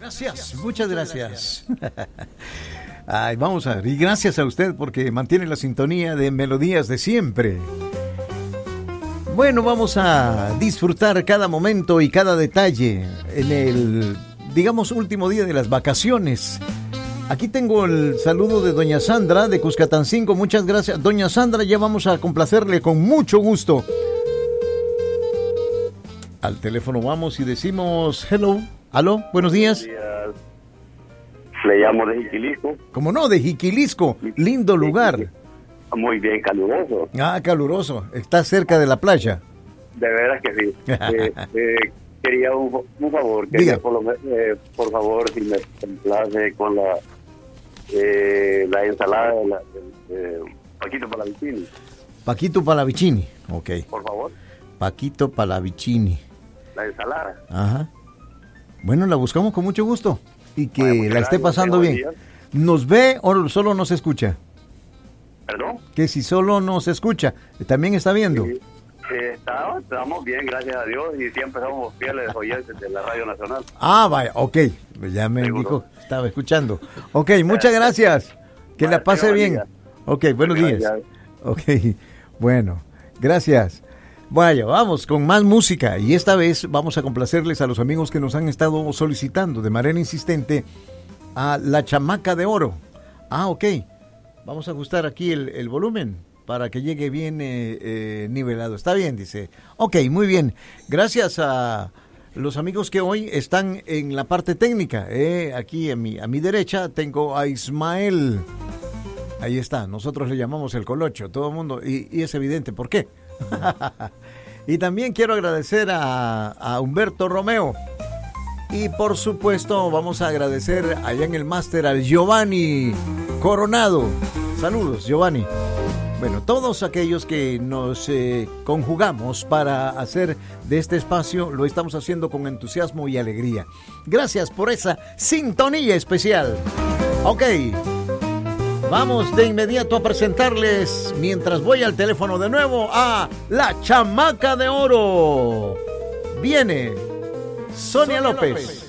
Gracias, muchas gracias. Ay, vamos a ver, y gracias a usted porque mantiene la sintonía de Melodías de Siempre. Bueno, vamos a disfrutar cada momento y cada detalle en el, digamos, último día de las vacaciones. Aquí tengo el saludo de doña Sandra de Cuscatancingo. Muchas gracias, doña Sandra. Ya vamos a complacerle con mucho gusto. Al teléfono vamos y decimos hello. ¿Aló? Buenos días. Le llamo de Jiquilisco. ¿Cómo no? De Jiquilisco. Lindo lugar. Muy bien, caluroso. Ah, caluroso. Está cerca de la playa. De veras que sí. Quería un favor. Por favor, si me complace con la ensalada de Paquito Palavicini. Paquito Palavicini. Ok. Por favor. Paquito Palavicini. La ensalada. Ajá. Bueno, la buscamos con mucho gusto. Y que bueno, la esté pasando bien. Días. ¿Nos ve o solo nos escucha? ¿Perdón? Que si solo nos escucha, también está viendo. Sí, estamos bien, gracias a Dios, y siempre somos fieles oyentes de la Radio Nacional. Ah, vaya, ok. Ya me dijo, estaba escuchando. Ok, muchas gracias. Que la pase bien. Ok, buenos días. Ok, bueno, gracias. Vaya, vamos con más música y esta vez vamos a complacerles a los amigos que nos han estado solicitando de manera insistente a La Chamaca de Oro. Ah, ok. Vamos a ajustar aquí el volumen para que llegue bien nivelado. Está bien, dice. Ok, muy bien. Gracias a los amigos que hoy están en la parte técnica. Aquí a mi derecha tengo a Ismael. Ahí está, nosotros le llamamos el Colocho, todo el mundo, y es evidente por qué. Y también quiero agradecer a Humberto Romeo. Y por supuesto vamos a agradecer allá en el máster al Giovanni Coronado. Saludos, Giovanni. Bueno, todos aquellos que nos conjugamos para hacer de este espacio, lo estamos haciendo con entusiasmo y alegría. Gracias por esa sintonía especial. Ok. Vamos de inmediato a presentarles, mientras voy al teléfono de nuevo, a La Chamaca de Oro. Viene Sonia López.